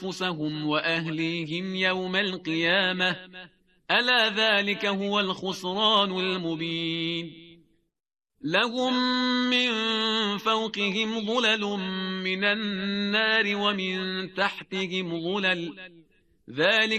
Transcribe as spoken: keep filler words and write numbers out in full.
أنفسهم وأهليهم يوم القيامة ألا ذلك هو الخسران المبين لهم من فوقهم ظلل من النار ومن تحتهم ظلل ذلك